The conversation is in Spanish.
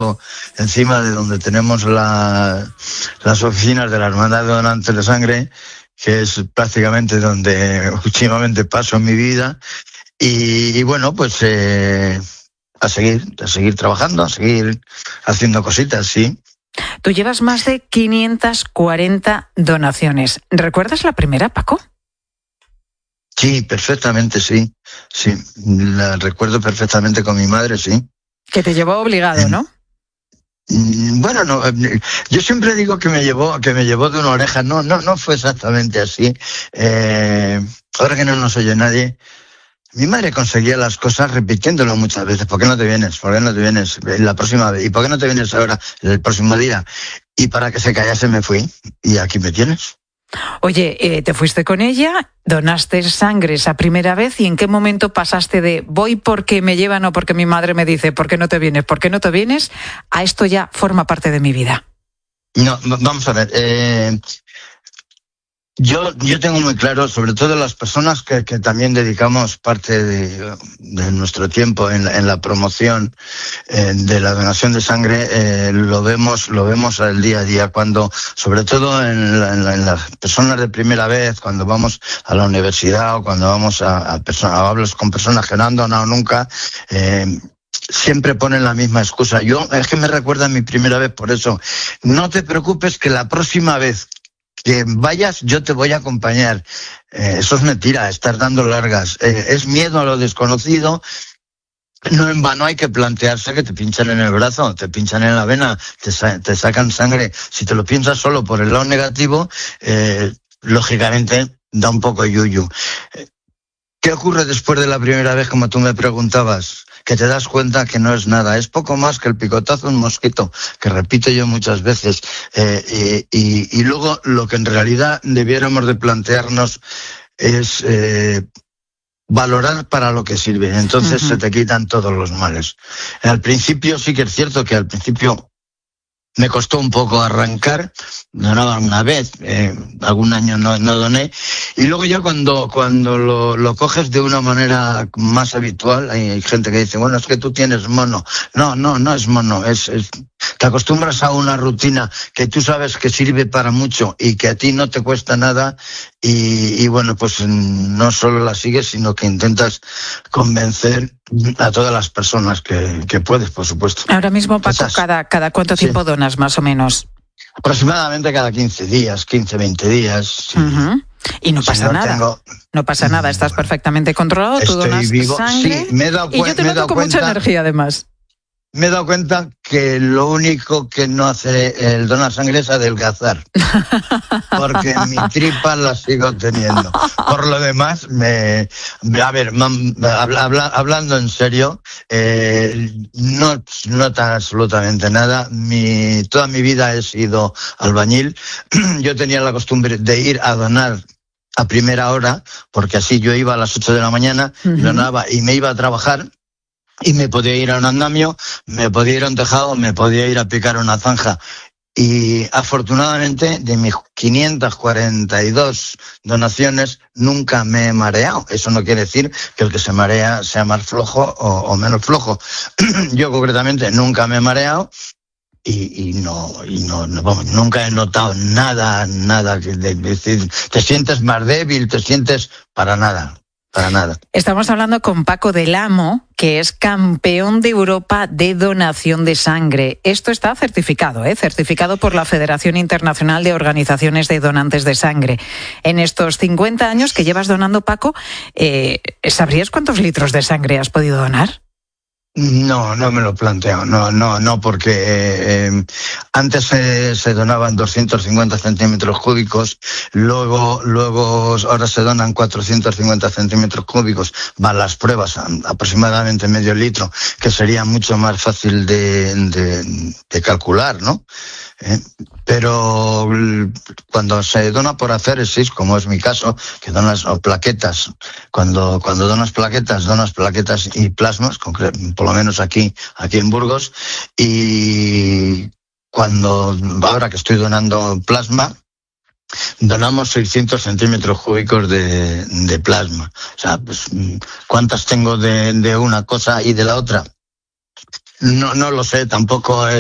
justo encima de donde tenemos las oficinas de la Hermandad de Donantes de Sangre, que es prácticamente donde últimamente paso mi vida. Y bueno, pues a seguir trabajando, a seguir haciendo cositas, sí. Tú llevas más de 540 donaciones. ¿Recuerdas la primera, Paco? Sí, perfectamente, sí. Sí, la recuerdo perfectamente con mi madre, sí. Que te llevó obligado, ¿no? Bueno, no, yo siempre digo que me llevó de una oreja. No fue exactamente así. Ahora que no nos oye nadie, mi madre conseguía las cosas repitiéndolo muchas veces. ¿Por qué no te vienes? ¿Por qué no te vienes la próxima vez? ¿Y por qué no te vienes ahora, el próximo día? Y para que se callase me fui. Y aquí me tienes. Oye, te fuiste con ella, donaste sangre esa primera vez, ¿y en qué momento pasaste de voy porque me llevan o porque mi madre me dice ¿por qué no te vienes? ¿Por qué no te vienes? A esto ya forma parte de mi vida. No, vamos a ver. Yo tengo muy claro, sobre todo las personas que también dedicamos parte de nuestro tiempo en la promoción de la donación de sangre, lo vemos al día a día, cuando, sobre todo en las personas de primera vez, cuando vamos a la universidad o cuando vamos hablas con personas que no han donado nunca, siempre ponen la misma excusa. Es que me recuerda a mi primera vez, por eso. No te preocupes, que la próxima vez que vayas, yo te voy a acompañar. Eso es mentira, estás dando largas. Es miedo a lo desconocido. No en vano hay que plantearse que te pinchan en el brazo, te pinchan en la vena, te sacan sangre. Si te lo piensas solo por el lado negativo, lógicamente da un poco yuyu. ¿Qué ocurre después de la primera vez, como tú me preguntabas? Que te das cuenta que no es nada, es poco más que el picotazo de un mosquito, que repito yo muchas veces, y luego lo que en realidad debiéramos de plantearnos es valorar para lo que sirve, entonces se te quitan todos los males. Al principio sí que es cierto que al principio me costó un poco arrancar, donaba una vez, algún año no doné, y luego ya cuando lo coges de una manera más habitual, hay gente que dice, bueno, es que tú tienes mono. No es mono, te acostumbras a una rutina que tú sabes que sirve para mucho y que a ti no te cuesta nada, y bueno, pues no solo la sigues, sino que intentas convencer a todas las personas que puedes, por supuesto. Ahora mismo, Paco, ¿cada cuánto tiempo donas, más o menos? Aproximadamente cada 15 días, 20 días. Sí. Y no pasa nada. No pasa nada, estás perfectamente controlado, tú donas vivo. Sangre. Sí, me he dado y yo te noto con mucha energía, además. Me he dado cuenta que lo único que no hace el donar sangre es adelgazar, porque mi tripa la sigo teniendo. Por lo demás, hablando en serio, no nota absolutamente nada. Toda mi vida he sido albañil. Yo tenía la costumbre de ir a donar a primera hora, porque así yo iba a las 8 de la mañana, donaba y me iba a trabajar. Y me podía ir a un andamio, me podía ir a un tejado, me podía ir a picar una zanja. Y afortunadamente, de mis 542 donaciones, nunca me he mareado. Eso no quiere decir que el que se marea sea más flojo o menos flojo. Yo concretamente nunca me he mareado. Vamos, nunca he notado nada de decir, te sientes más débil, para nada. Estamos hablando con Paco del Amo, que es campeón de Europa de donación de sangre. Esto está certificado, certificado por la Federación Internacional de Organizaciones de Donantes de Sangre. En estos 50 años que llevas donando, Paco, ¿sabrías cuántos litros de sangre has podido donar? No me lo planteo, no, porque antes se donaban 250 centímetros cúbicos, luego ahora se donan 450 centímetros cúbicos, van las pruebas, aproximadamente medio litro, que sería mucho más fácil de calcular, ¿no? Pero cuando se dona por aféresis, como es mi caso, que donas plaquetas, cuando donas plaquetas y plasmas, por lo menos aquí en Burgos, y ahora que estoy donando plasma, donamos 600 centímetros cúbicos de plasma. O sea, pues, ¿cuántas tengo de una cosa y de la otra? No lo sé, tampoco